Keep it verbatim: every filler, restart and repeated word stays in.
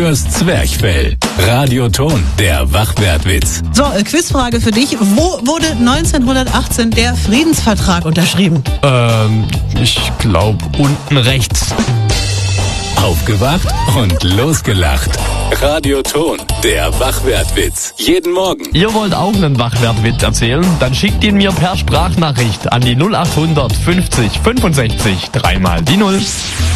Fürs Zwerchfell. Radioton, der Wachwertwitz. So, äh, Quizfrage für dich. Wo wurde neunzehnhundertachtzehn der Friedensvertrag unterschrieben? Ähm, ich glaube unten rechts. Aufgewacht und losgelacht. Radioton, der Wachwertwitz. Jeden Morgen. Ihr wollt auch einen Wachwertwitz erzählen? Dann schickt ihn mir per Sprachnachricht an die null acht hundert fünfzig fünfundsechzig dreimal die Null.